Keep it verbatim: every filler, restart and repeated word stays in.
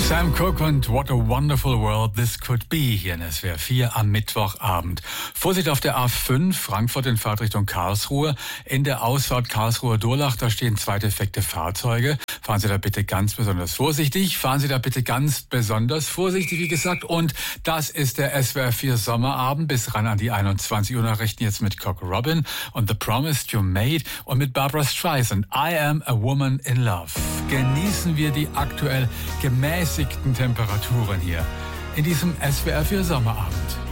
Sam Cooke und What a Wonderful World This Could Be hier in S W R vier am Mittwochabend. Vorsicht auf der A fünf, Frankfurt in Fahrtrichtung Karlsruhe. In der Ausfahrt Karlsruhe-Durlach, da stehen zwei defekte Fahrzeuge. Fahren Sie da bitte ganz besonders vorsichtig. Fahren Sie da bitte ganz besonders vorsichtig, wie gesagt. Und das ist der S W R vier Sommerabend bis ran an die einundzwanzig Uhr Nachrichten jetzt mit Cock Robin und The Promise You Made und mit Barbra Streisand. I Am a Woman in Love. Genießen wir die aktuell gemäßigten Temperaturen hier in diesem S W R vier Sommerabend.